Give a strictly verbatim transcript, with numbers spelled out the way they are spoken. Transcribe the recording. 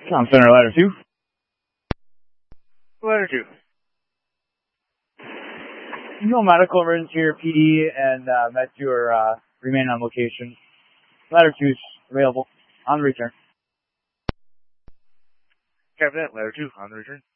Tom Center, ladder two. Ladder two. No medical emergency here, P D and uh, Met two are uh, remain on location. Ladder two is available on the return. Copy that, ladder two on the return.